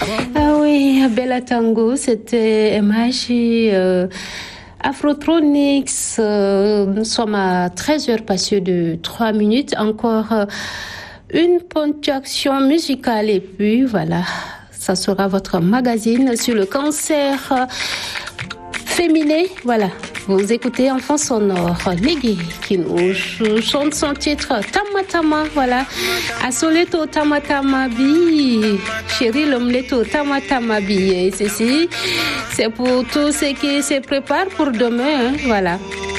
Ah oui, Bella Tango, c'était MHI, Afrotronics. Nous sommes à 13h passées de 3 minutes. Encore une ponctuation musicale et puis voilà, ça sera votre magazine sur le cancer féminin. Voilà, vous écoutez Enfant Sonore, Négé qui nous chante son titre Tama Tama. Voilà, Asoleto Tama Tama Bi, chérie l'omleto Tama Tama Bi. Et ceci, c'est pour tous ceux qui se préparent pour demain. Hein, voilà.